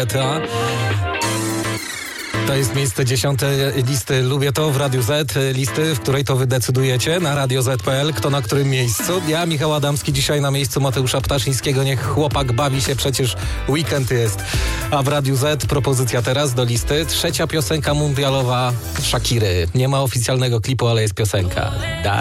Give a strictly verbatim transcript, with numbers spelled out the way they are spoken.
Guetta. To jest miejsce dziesiąte listy Lubię to w Radiu Z, listy, w której to wy decydujecie na radio zet kropka pe el, kto na którym miejscu. Ja, Michał Adamski, dzisiaj na miejscu Mateusza Ptaszyńskiego. Niech chłopak bawi się, przecież weekend jest. A w Radiu Z propozycja teraz do listy. Trzecia piosenka mundialowa Shakiry. Nie ma oficjalnego klipu, ale jest piosenka. Daj.